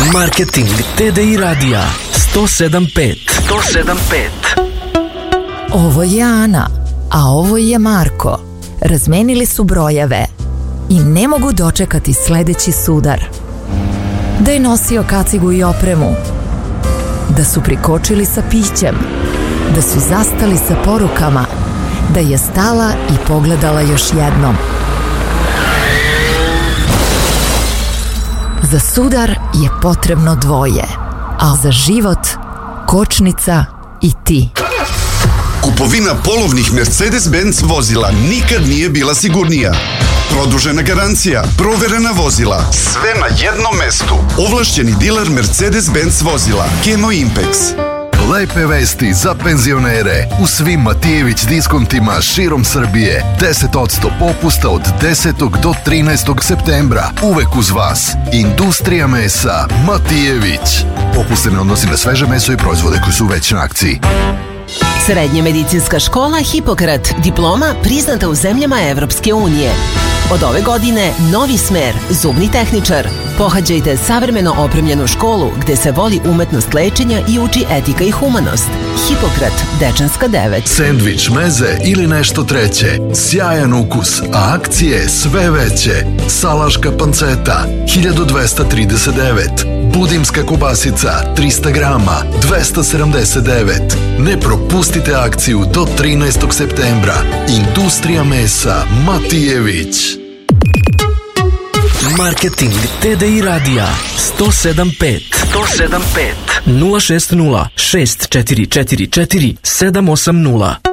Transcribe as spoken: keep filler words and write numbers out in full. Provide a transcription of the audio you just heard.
Marketing T D I radija sto sedam pet. sto sedam pet. Ovo je Ana, a ovo je Marko. Razmenili su brojeve i ne mogu dočekati sledeći sudar. Da je nosio kacigu i opremu, da su prikočili sa pićem, da su zastali sa porukama, da je stala i pogledala još jednom. Za sudar je potrebno dvoje, a za život kočnica i ti. Kupovina polovnih Mercedes-Benz vozila nikad nije bila sigurnija. Produžena garancija, proverena vozila, sve na jednom mestu. Ovlašćeni diler Mercedes-Benz vozila, Kemo Impex. Lepe vesti za penzionere. U svim Matijević diskontima širom Srbije. deset posto popusta od desetog do trinaestog septembra. Uvek uz vas. Industrija mesa Matijević. Popust se ne odnosi na sveže meso i proizvode koji su već na akciji. Srednja medicinska škola Hipokrat, diploma priznata u zemljama Evropske unije. Od ove godine novi smer, zubni tehničar. Pohađajte savremeno opremljenu školu gde se voli umetnost lečenja i uči etika i humanost. Hipokrat, Dečanska devet. Sendvič, meze ili nešto treće. Sjajan ukus, a akcije sve veće. Salaška panceta, hiljadu dvesta trideset devet. Budimska kobasica, trista grama, dvesta sedamdeset devet. Ne propustite akciju do trinaestog septembra. Industrija mesa Matijević. Marketing T D I radija sto sedam pet. sto sedam pet. nula šest nula šest četiri četiri četiri sedam osam nula.